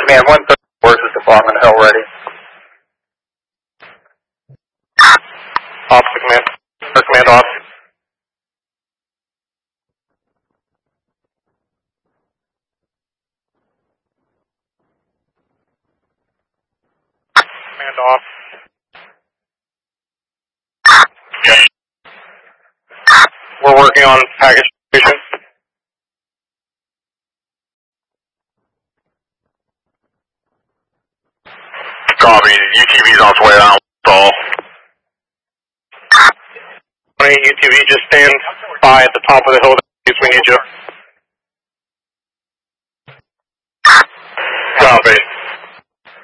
Command 134 is the bomb on the hill ready. Officer command. Or command off. Command off. Okay. We're working on package distribution. Copy. UTV's on its way down. All. UTV, just stand by at the top of the hill in case we need you. Copy.